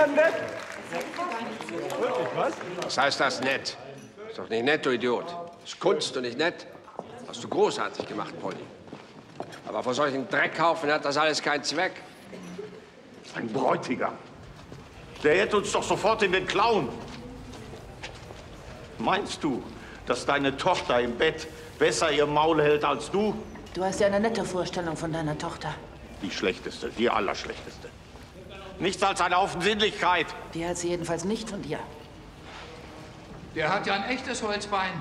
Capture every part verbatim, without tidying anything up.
ja nett. Wirklich, was? Was heißt das nett? Ist doch nicht nett, du Idiot. Ist Kunst und nicht nett. Hast du großartig gemacht, Polly. Aber vor solchen Dreckhaufen hat das alles keinen Zweck. Ein Bräutigam. Der hätte uns doch sofort in den Klauen. Meinst du, dass deine Tochter im Bett besser ihr Maul hält als du? Du hast ja eine nette Vorstellung von deiner Tochter. Die schlechteste, die allerschlechteste. Nichts als eine Offensichtlichkeit. Die hat sie jedenfalls nicht von dir. Der hat ja ein echtes Holzbein.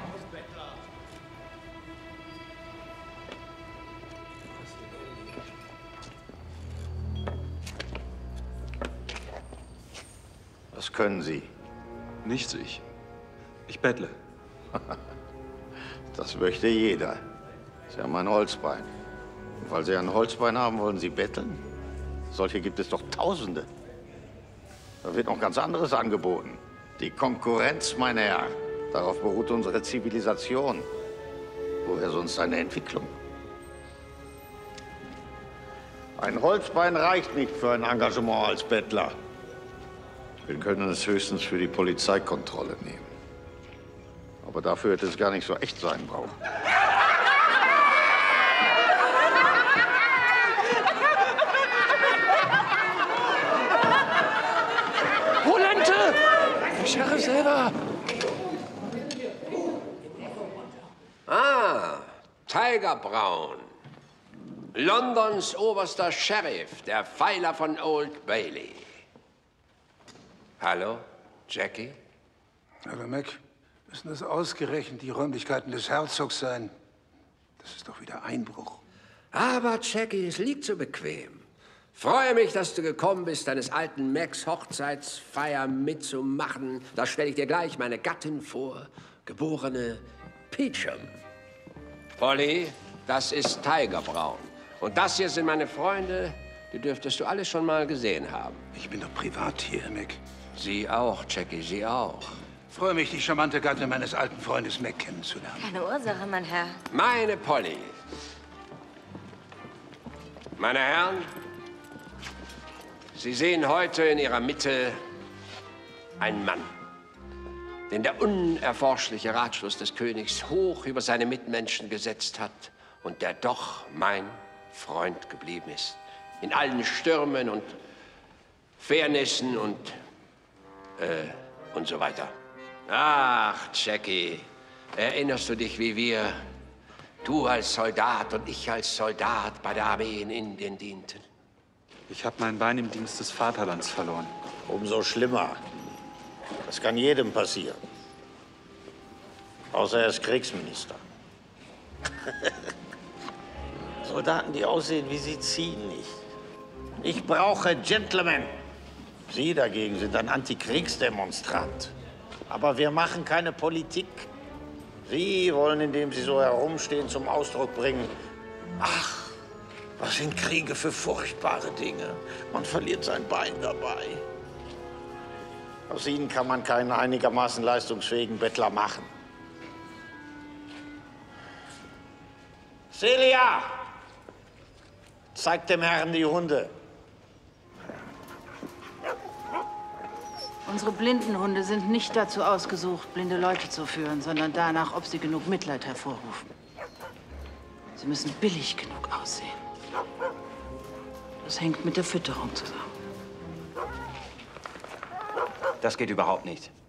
Was können Sie? Nichts ich. Ich bettle. Das möchte jeder. Sie haben ein Holzbein. Und weil Sie ein Holzbein haben, wollen Sie betteln? Solche gibt es doch Tausende. Da wird noch ganz anderes angeboten. Die Konkurrenz, meine Herren. Darauf beruht unsere Zivilisation. Woher sonst eine Entwicklung? Ein Holzbein reicht nicht für ein Engagement als Bettler. Wir können es höchstens für die Polizeikontrolle nehmen. Aber dafür hätte es gar nicht so echt sein brauchen. Polente! Der Sheriff selber. Ah, Tiger Brown. Londons oberster Sheriff, der Pfeiler von Old Bailey. Hallo, Jackie? Aber Mac, müssen das ausgerechnet die Räumlichkeiten des Herzogs sein? Das ist doch wieder Einbruch. Aber, Jackie, es liegt so bequem. Freue mich, dass du gekommen bist, deines alten Macs Hochzeitsfeier mitzumachen. Da stelle ich dir gleich meine Gattin vor, geborene Peachum. Polly, das ist Tiger Brown. Und das hier sind meine Freunde, die dürftest du alle schon mal gesehen haben. Ich bin doch privat hier, Mac. Sie auch, Jackie, Sie auch. Freue mich, die charmante Gattin meines alten Freundes Mac kennenzulernen. Keine Ursache, mein Herr. Meine Polly. Meine Herren, Sie sehen heute in Ihrer Mitte einen Mann, den der unerforschliche Ratschluss des Königs hoch über seine Mitmenschen gesetzt hat und der doch mein Freund geblieben ist. In allen Stürmen und Fairnessen und, äh, und so weiter. Ach, Jackie, erinnerst du dich, wie wir, du als Soldat und ich als Soldat bei der Armee in Indien dienten? Ich habe mein Bein im Dienst des Vaterlands verloren. Umso schlimmer. Das kann jedem passieren. Außer er ist Kriegsminister. Soldaten, die aussehen wie sie, ziehen nicht. Ich brauche Gentlemen. Sie dagegen sind ein Antikriegsdemonstrant. Aber wir machen keine Politik. Sie wollen, indem Sie so herumstehen, zum Ausdruck bringen, ach, was sind Kriege für furchtbare Dinge. Man verliert sein Bein dabei. Aus Ihnen kann man keinen einigermaßen leistungsfähigen Bettler machen. Celia! Zeig dem Herrn die Hunde. Unsere blinden Hunde sind nicht dazu ausgesucht, blinde Leute zu führen, sondern danach, ob sie genug Mitleid hervorrufen. Sie müssen billig genug aussehen. Das hängt mit der Fütterung zusammen. Das geht überhaupt nicht.